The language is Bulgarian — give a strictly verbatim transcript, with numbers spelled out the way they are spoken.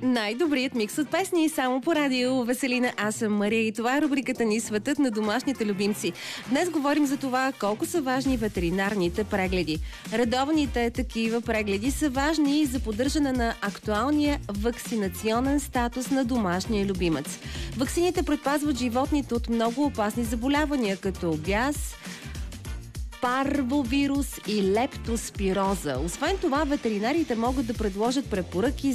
Най-добрият микс от песни само по радио Веселина. Аз съм Мария и това е рубриката ни "Светът на домашните любимци". Днес говорим за това колко са важни ветеринарните прегледи. Редовните такива прегледи са важни за поддържане на актуалния вакцинационен статус на домашния любимец. Ваксините предпазват животните от много опасни заболявания, като бяс, парвовирус и лептоспироза. Освен това, ветеринарите могат да предложат препоръки